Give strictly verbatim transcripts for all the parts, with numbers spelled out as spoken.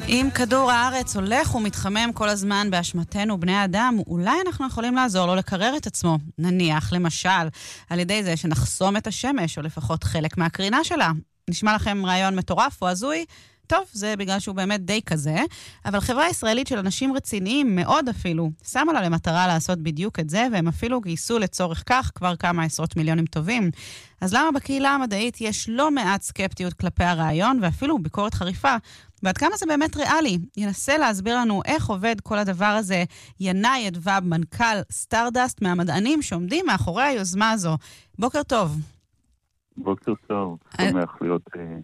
אם כדור הארץ הולך ומתחמם כל הזמן באשמתנו בני האדם, אולי אנחנו יכולים לעזור לו לקרר את עצמו. נניח, למשל, על ידי זה שנחסום את השמש, או לפחות חלק מהקרינה שלה. נשמע לכם רעיון מטורף או הזוי? טוב, זה בגלל שהוא באמת די כזה, אבל חברה ישראלית של אנשים רציניים מאוד אפילו, שמה לה למטרה לעשות בדיוק את זה, והם אפילו גייסו לצורך כך כבר כמה עשרות מיליונים טובים. אז למה בקהילה המדעית יש לא מעט סקפטיות כלפי הרעיון, ואפילו ביקורת חריפה, ועד כמה זה באמת ריאלי? ינסה להסביר לנו איך עובד כל הדבר הזה ינאי אדווב, מנכ"ל סטארדסט, מהמדענים שעומדים מאחורי היוזמה הזו. בוקר טוב. בוקר טוב, שמח להיות...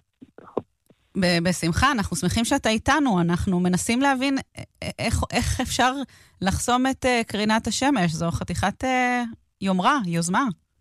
בשמחה, אנחנו שמחים שאתה איתנו, אנחנו מנסים להבין איך, איך אפשר לחסום את uh, קרינת השמש, זו חתיכת uh, יומרה, יוזמה.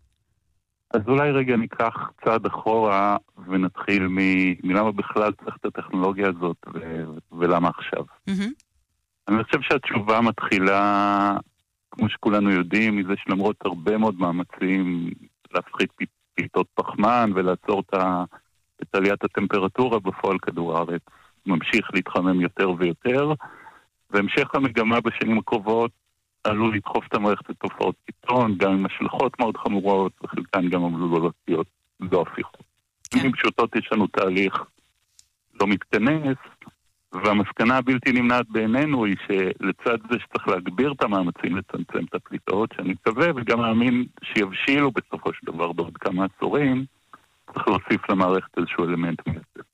אז אולי רגע ניקח צעד אחורה ונתחיל מלמה בכלל צריך את הטכנולוגיה הזאת ו- ולמה עכשיו. Mm-hmm. אני חושב שהתשובה מתחילה, כמו שכולנו יודעים, מזה שלמרות הרבה מאוד מאמצים להפחית פליטות פחמן ולעצור את ה... את עליית הטמפרטורה בפועל כדור הארץ ממשיך להתחמם יותר ויותר, והמשך המגמה בשנים הקרובות עלול לדחוף את המערכת לתופעות קיצון, גם עם השלכות מאוד חמורות, וחלקן גם עלולות להיות לא הפיכות. במילים פשוטות יש לנו תהליך לא מתכנס, והמסקנה הבלתי נמנעת בעינינו היא שלצד זה שצריך להגביר את המאמצים לצמצם את הפליטות, שאני מקווה וגם מאמין שיבשילו בסופו של דבר בעוד כמה עשורים, צריך להוסיף למערכת איזשהו אלמנט מייצב.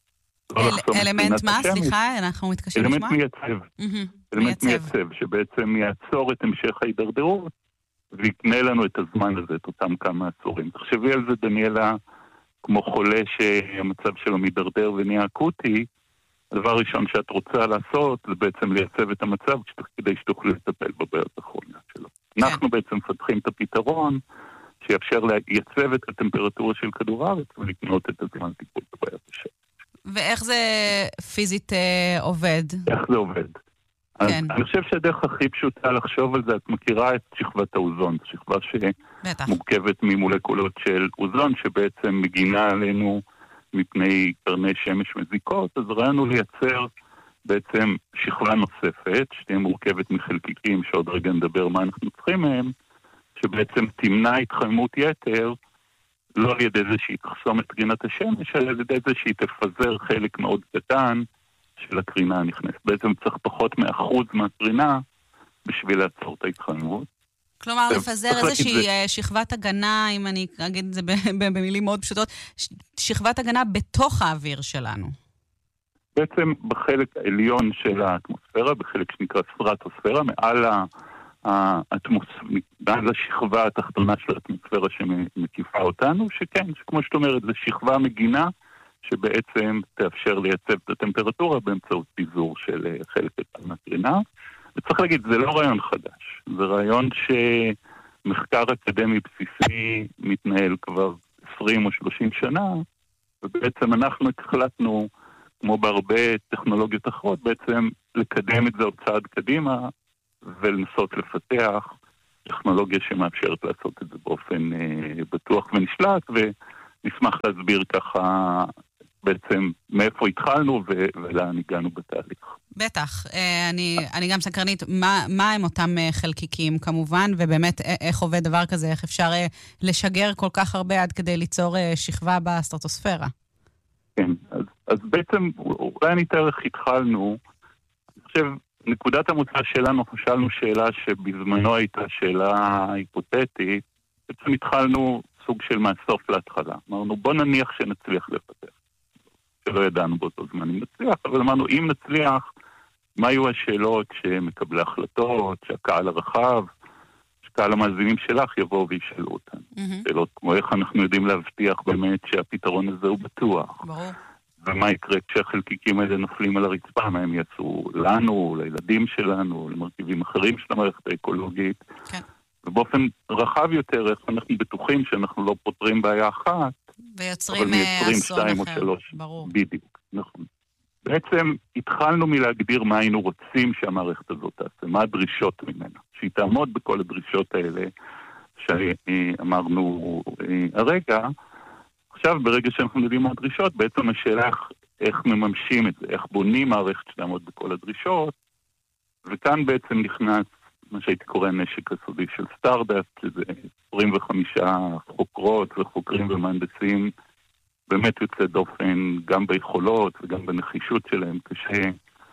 אלמנט מה? סליחה, אנחנו מתקשים לשמוע? אלמנט מייצב. אלמנט מייצב, שבעצם יעצור את המשך ההידרדרות, ויקנה לנו את הזמן הזה, את אותם כמה עשורים. תחשבי על זה, דניאלה, כמו חולה שהמצב שלו מידרדר ונהיה אקוטי, הדבר הראשון שאת רוצה לעשות, זה בעצם לייצב את המצב, כדי שתוכלי לטפל בבעיות האחרונות שלו. אנחנו בעצם מפתחים את הפתרון, שיאפשר לייצב את הטמפרטורה של כדור הארץ ולקנות את הזמן טיפול בבעיית השמש. ואיך זה פיזית אה, עובד? איך זה עובד? כן. אז אני חושב שהדרך הכי פשוטה לחשוב על זה, את מכירה את שכבת האוזון, שכבה שמורכבת ממולקולות של אוזון, שבעצם מגינה עלינו מפני קרני שמש מזיקות, אז ראינו לייצר בעצם שכבה נוספת, שתהיה מורכבת מחלקיקים, שעוד רגע נדבר מה אנחנו צריכים מהם, שבעצם תמנע התחממות יתר, לא על ידי זה שהיא תחסום את קרינת השמש, אלא על ידי זה שהיא תפזר חלק מאוד קטן של הקרינה הנכנסת. בעצם צריך פחות מאחוז מהקרינה בשביל לעצור את ההתחממות. כלומר, לפזר איזושהי שכבת הגנה, אם אני אגיד את זה במילים מאוד פשוטות, שכבת הגנה בתוך האוויר שלנו. בעצם בחלק העליון של האטמוספירה, בחלק שנקרא סטרטוספירה, מעל ה... מעל השכבה התחתונה של האטמוספירה שמקיפה אותנו, שכן, כמו שאת אומרת, זו שכבה מגינה שבעצם תאפשר לייצב את הטמפרטורה באמצעות פיזור של חלק קטן מהקרינה. וצריך להגיד, זה לא רעיון חדש, זה רעיון שמחקר אקדמי בסיסי מתנהל כבר עשרים או שלושים שנה, ובעצם אנחנו החלטנו, כמו בהרבה טכנולוגיות אחרות, בעצם לקדם את זה עוד צעד קדימה, ולנסות לפתח טכנולוגיה שמאפשרת לעשות את זה באופן אה, בטוח ונשלט, ונשמח להסביר ככה בעצם מאיפה התחלנו ו- ולאן הגענו בתהליך. בטח. אה, אני, אני גם סקרנית, מה, מה הם אותם אה, חלקיקים כמובן, ובאמת אה, איך עובד דבר כזה, איך אפשר אה, לשגר כל כך הרבה עד כדי ליצור אה, שכבה בסטרטוספירה? כן, אז, אז בעצם אולי אני אתאר איך התחלנו, אני חושב, נקודת המוצא שלנו, חשבנו שאלה שבזמנו הייתה שאלה היפותטית, בעצם התחלנו סוג של מהסוף להתחלה. אמרנו, בוא נניח שנצליח לפתח. שלא ידענו באותו זמן אם נצליח, אבל אמרנו, אם נצליח, מה היו השאלות שמקבלי החלטות, שהקהל הרחב, שקהל המאזינים שלך יבואו וישאלו אותנו. Mm-hmm. שאלות כמו איך אנחנו יודעים להבטיח באמת שהפתרון הזה הוא בטוח. ברור. ומה יקרה כשהחלקיקים האלה נופלים על הרצפה, מה הם יעשו לנו, לילדים שלנו, למרכיבים אחרים של המערכת האקולוגית. כן. ובאופן רחב יותר, איך אנחנו בטוחים שאנחנו לא פותרים בעיה אחת, ויוצרים אבל מייצרים שתיים או שלוש. ברור. בדיוק, נכון. בעצם התחלנו מלהגדיר מה היינו רוצים שהמערכת הזאת תעשה, מה הדרישות ממנה, שהיא תעמוד בכל הדרישות האלה שאמרנו הרגע. עכשיו, ברגע שאנחנו יודעים מה הדרישות, בעצם השאלה איך מממשים את זה, איך בונים מערכת שתעמוד בכל הדרישות, וכאן בעצם נכנס מה שהייתי קורא נשק הסודי של סטארדאפט, שזה עשרים וחמישה חוקרות וחוקרים ומהנדסים, באמת יוצא דופן גם ביכולות וגם בנחישות שלהם, קשה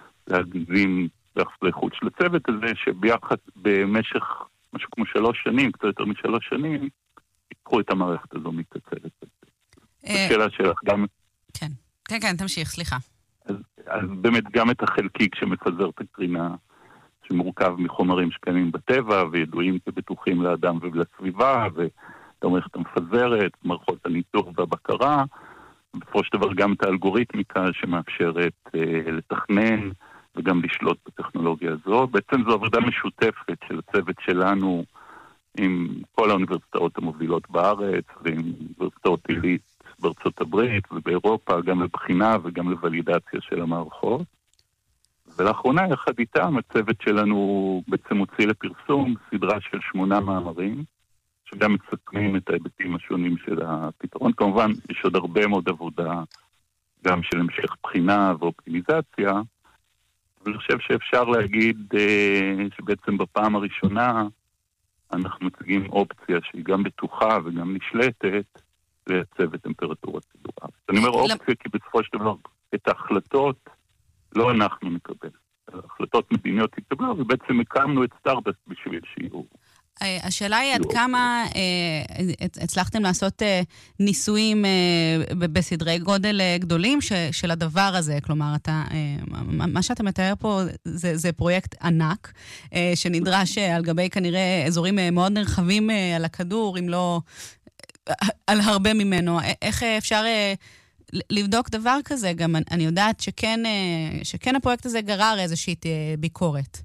להגזים ביחס לאיכות של הצוות הזה, שביחד במשך משהו כמו שלוש שנים, קצת יותר משלוש שנים, יקחו את המערכת הזו מקצלת. השאלה שלך גם... כן, כן, כן, תמשיך, סליחה. אז, אז באמת גם את החלקיק שמפזר את הקרינה, שמורכב מחומרים שקיימים בטבע, וידועים כבטוחים לאדם ולסביבה, והמערכת המפזרת, מערכות הניתוח והבקרה, בסופו של דבר גם את האלגוריתמיקה שמאפשרת אה, לתכנן, וגם לשלוט בטכנולוגיה הזו. בעצם זו עבודה משותפת של הצוות שלנו, עם כל האוניברסיטאות המובילות בארץ, ועם אוניברסיטאות עילית בארצות הברית ובאירופה, גם לבחינה וגם לוולידציה של המערכות. ולאחרונה, יחד איתם, הצוות שלנו בעצם הוציא לפרסום סדרה של שמונה מאמרים, שגם מסכמים את ההיבטים השונים של הפתרון. כמובן, יש עוד הרבה מאוד עבודה, גם של המשך בחינה ואופטימיזציה, אבל אני חושב שאפשר להגיד אה, שבעצם בפעם הראשונה, אנחנו מציגים אופציה שהיא גם בטוחה וגם נשלטת לייצב את טמפרטורת כדור הארץ. אני אומר אופציה כי בסופו של דבר את ההחלטות לא אנחנו נקבל. ההחלטות מדיניות התקבלו, ובעצם הקמנו את סטארדאפט בשביל שיהיו. השאלה היא עד כמה הצלחתם לעשות ניסויים בסדרי גודל גדולים של הדבר הזה. כלומר, מה שאתה מתאר פה זה פרויקט ענק, שנדרש על גבי כנראה אזורים מאוד נרחבים על הכדור, אם לא על הרבה ממנו. איך אפשר לבדוק דבר כזה? גם אני יודעת שכן, שכן הפרויקט הזה גרר איזושהי ביקורת.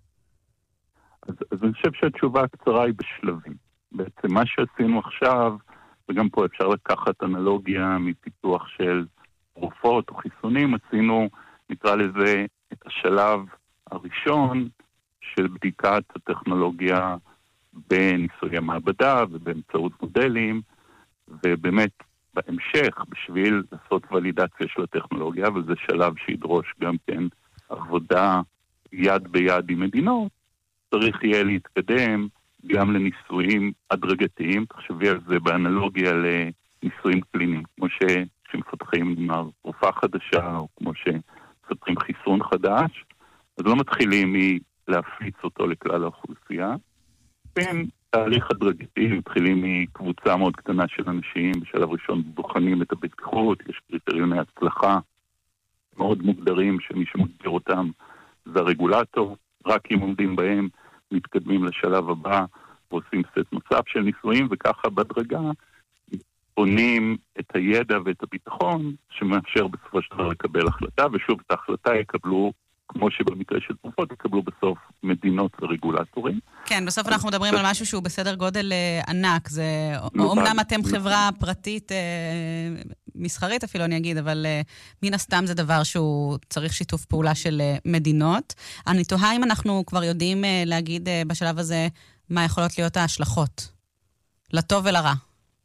אז, אז אני חושב שהתשובה הקצרה היא בשלבים. בעצם מה שעשינו עכשיו, וגם פה אפשר לקחת אנלוגיה מפיתוח של תרופות או חיסונים, עשינו, נקרא לזה, את השלב הראשון של בדיקת הטכנולוגיה בניסוי המעבדה ובאמצעות מודלים, ובאמת בהמשך, בשביל לעשות ולידציה של הטכנולוגיה, וזה שלב שידרוש גם כן עבודה יד ביד עם מדינות, צריך יהיה להתקדם גם לניסויים הדרגתיים, תחשבי על זה באנלוגיה לניסויים קליניים, כמו שמפתחים תרופה חדשה, או כמו שמפתחים חיסון חדש, אז לא מתחילים מלהפיץ אותו לכלל האוכלוסייה, בין תהליך הדרגתי, מתחילים מקבוצה מאוד קטנה של אנשים, בשלב ראשון בוחנים את הבטיחות, יש קריטריוני הצלחה מאוד מוגדרים, שמי שמגדיר אותם זה הרגולטור, רק אם עומדים בהם, מתקדמים לשלב הבא, ועושים סט נוסף של ניסויים, וככה בדרגה בונים את הידע ואת הביטחון, שמאפשר בסופו של דבר לקבל החלטה, ושוב את ההחלטה יקבלו, כמו שבמקרה של תרופות, יקבלו בסוף מדינות ורגולטורים. כן, בסוף אנחנו מדברים על משהו שהוא בסדר גודל ענק, זה אומנם אתם חברה פרטית, מסחרית אפילו אני אגיד, אבל מן הסתם זה דבר שהוא צריך שיתוף פעולה של מדינות. אני תוהה אם אנחנו כבר יודעים להגיד בשלב הזה מה יכולות להיות ההשלכות, לטוב ולרע.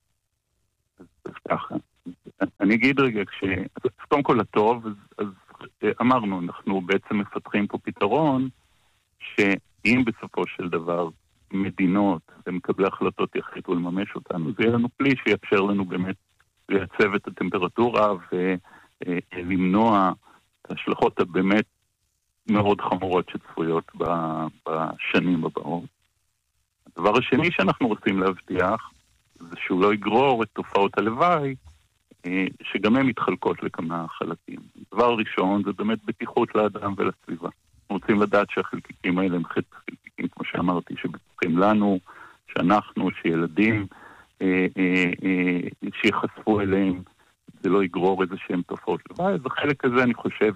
אז ככה, אני אגיד רגע, קודם כל לטוב, אז אמרנו, אנחנו בעצם מפתחים פה פתרון, שאם בסופו של דבר מדינות ומקבלי החלטות יחליטו לממש אותנו, זה יהיה לנו כלי שיאפשר לנו באמת לייצב את הטמפרטורה ולמנוע את ההשלכות הבאמת מאוד חמורות שצפויות בשנים הבאות. הדבר השני שאנחנו רוצים להבטיח, זה שהוא לא יגרור את תופעות הלוואי, שגם הן מתחלקות לכמה חלקים. הדבר הראשון זה באמת בטיחות לאדם ולסביבה. אנחנו רוצים לדעת שהחלקיקים האלה הם חלקיקים, כמו שאמרתי, שבטוחים לנו, שאנחנו, שילדים, אה, אה, אה, שיחשפו אליהם, זה לא יגרור איזה שהם תופעות לוואי. אז החלק הזה אני חושב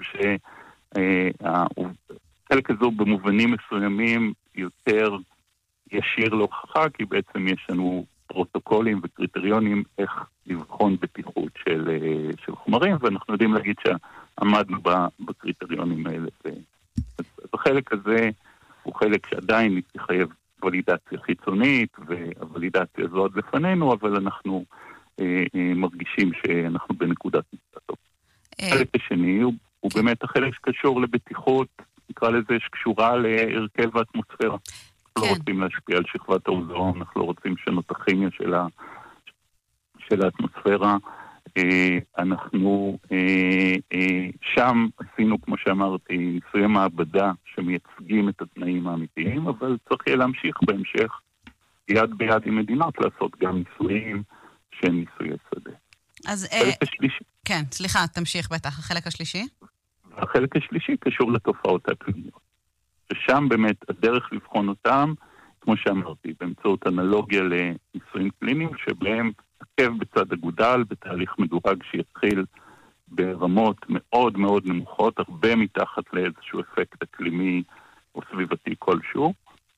שהחלק הזה הוא במובנים מסוימים יותר ישיר להוכחה, כי בעצם יש לנו פרוטוקולים וקריטריונים איך לבחון בטיחות של, של חומרים, ואנחנו יודעים להגיד שעמדנו בקריטריונים האלה. אז החלק הזה הוא חלק שעדיין יחייב ולידציה חיצונית, והוולידציה הזו עד לפנינו, אבל אנחנו אה, אה, מרגישים שאנחנו בנקודת נקודה טוב. החלק השני הוא, הוא באמת החלק שקשור לבטיחות, נקרא לזה שקשורה להרכב האטמוספירה. אנחנו לא רוצים להשפיע על שכבת האוזון, אנחנו לא רוצים לשנות הכימיה של, ה, של האטמוספירה. אנחנו שם עשינו, כמו שאמרתי, ניסויי מעבדה שמייצגים את התנאים האמיתיים, אבל צריך יהיה להמשיך בהמשך יד ביד עם מדינות לעשות גם ניסויים שהם ניסויי שדה. אז החלק השלישי. כן, סליחה, תמשיך בטח. החלק השלישי? החלק השלישי קשור לתופעות האקלימיות. ששם באמת הדרך לבחון אותם, כמו שאמרתי, באמצעות אנלוגיה לניסויים קליניים, שבהם עקב בצד אגודל, בתהליך מדורג שיתחיל ברמות מאוד מאוד נמוכות, הרבה מתחת לאיזשהו אפקט אקלימי או סביבתי כלשהו.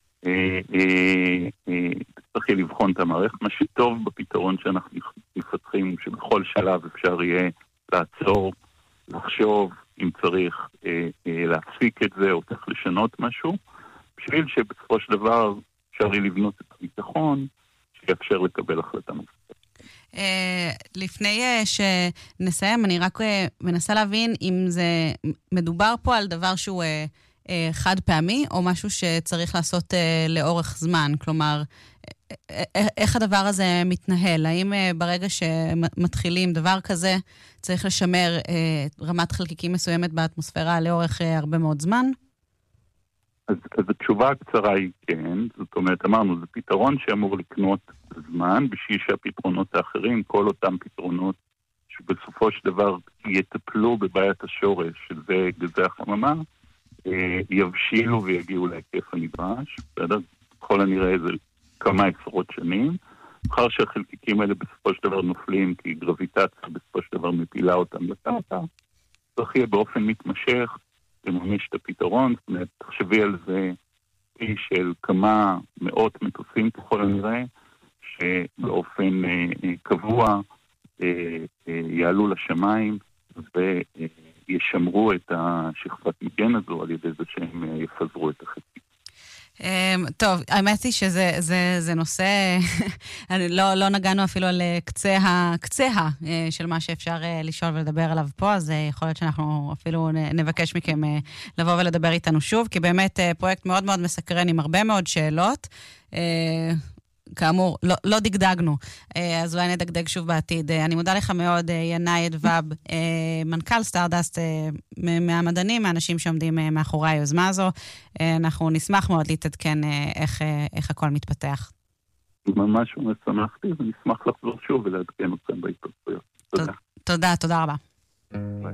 צריך לבחון את המערכת. מה שטוב בפתרון שאנחנו מפתחים, הוא שבכל שלב אפשר יהיה לעצור, לחשוב, אם צריך להפסיק את זה או צריך לשנות משהו, בשביל שבסופו של דבר אפשר יהיה לבנות את הביטחון, שיאפשר לקבל החלטה נוספת. לפני שנסיים, אני רק מנסה להבין אם זה מדובר פה על דבר שהוא חד פעמי, או משהו שצריך לעשות לאורך זמן. כלומר, איך הדבר הזה מתנהל? האם ברגע שמתחילים דבר כזה, צריך לשמר רמת חלקיקים מסוימת באטמוספירה לאורך הרבה מאוד זמן? אז, אז התשובה הקצרה היא כן. זאת אומרת, אמרנו, זה פתרון שאמור לקנות זמן, בשביל שהפתרונות האחרים, כל אותם פתרונות שבסופו של דבר יטפלו בבעיית השורש, שזה גזי החממה, יבשילו ויגיעו להיקף הנדרש. בסדר? בכל הנראה זה כמה עשרות שנים. אחר שהחלקיקים האלה בסופו של דבר נופלים, כי גרביטציה בסופו של דבר מפילה אותם לקרקע, צריך יהיה באופן מתמשך לממש את הפתרון. זאת אומרת, תחשבי על זה של כמה מאות מטוסים ככל הנראה, שבאופן אה, אה, קבוע אה, אה, יעלו לשמיים וישמרו את השכבת מגן הזו על ידי זה שהם אה, יפזרו את החלקיקים. טוב, האמת היא שזה זה, זה נושא, לא, לא נגענו אפילו על קצה, קצה של מה שאפשר לשאול ולדבר עליו פה, אז יכול להיות שאנחנו אפילו נבקש מכם לבוא ולדבר איתנו שוב, כי באמת פרויקט מאוד מאוד מסקרן עם הרבה מאוד שאלות. כאמור, לא, לא דגדגנו, אז אולי נדגדג שוב בעתיד. אני מודה לך מאוד, ינאי אדווב, מנכ"ל סטארדסט, מהמדענים, מהאנשים שעומדים מאחורי היוזמה הזו. אנחנו נשמח מאוד להתעדכן איך, איך הכל מתפתח. ממש ממש שמחתי, ונשמח לחזור שוב ולעדכן אתכם בהתפתחויות. תודה. תודה, תודה רבה.